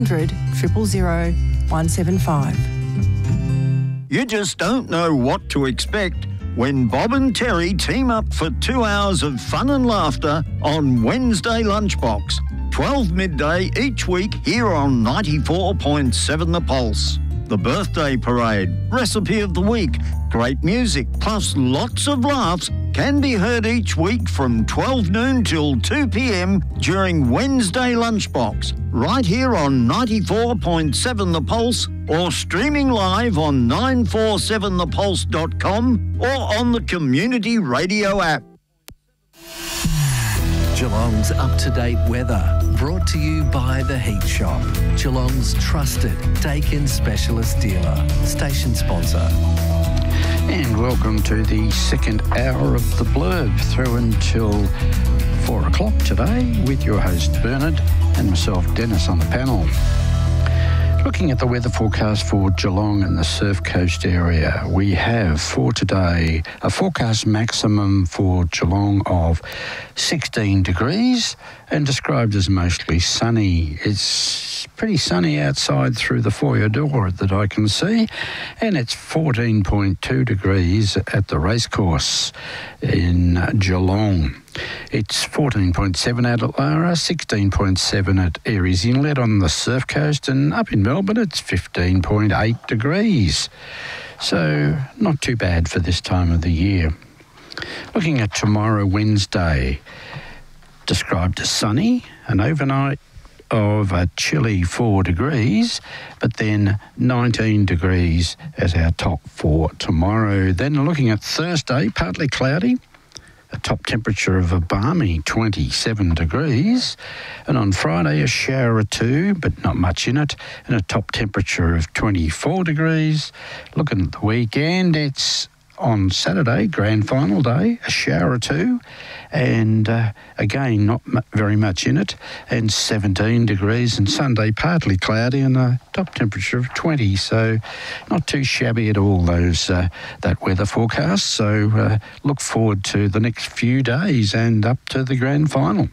000 175. You just don't know what to expect when Bob and Terry team up for 2 hours of fun and laughter on Wednesday Lunchbox, 12 midday each week here on 94.7 The Pulse. The birthday parade, recipe of the week, great music, plus lots of laughs can be heard each week from 12 noon till 2 p.m. during Wednesday Lunchbox, right here on 94.7 The Pulse or streaming live on 947thepulse.com or on the Community Radio app. Geelong's up-to-date weather, brought to you by The Heat Shop, Geelong's trusted Dakin specialist dealer, station sponsor. And welcome to the second hour of The Blurb, through until 4 o'clock today with your host Bernard and myself Dennis on the panel. Looking at the weather forecast for Geelong and the Surf Coast area, we have for today a forecast maximum for Geelong of 16 degrees and described as mostly sunny. It's pretty sunny outside through the foyer door that I can see, and it's 14.2 degrees at the racecourse in Geelong. It's 14.7 at Lara, 16.7 at Aries Inlet on the Surf Coast, and up in Melbourne it's 15.8 degrees. So not too bad for this time of the year. Looking at tomorrow, Wednesday, described as sunny, an overnight of a chilly 4 degrees, but then 19 degrees as our top for tomorrow. Then looking at Thursday, partly cloudy, a top temperature of a balmy 27 degrees. And on Friday, a shower or two, but not much in it, and a top temperature of 24 degrees. Looking at the weekend, it's on Saturday, grand final day, a shower or two, and again, not very much in it, and 17 degrees. And Sunday, partly cloudy and a top temperature of 20, so not too shabby at all, that weather forecast. So look forward to the next few days and up to the grand final.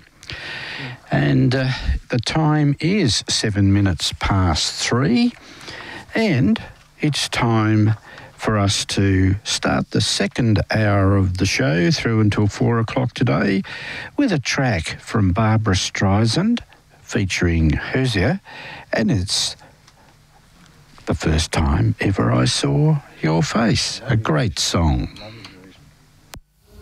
And the time is 7 minutes past 3, and it's time for us to start the second hour of the show through until 4 o'clock today with a track from Barbra Streisand featuring Hosier, and it's The First Time Ever I Saw Your Face, a great song.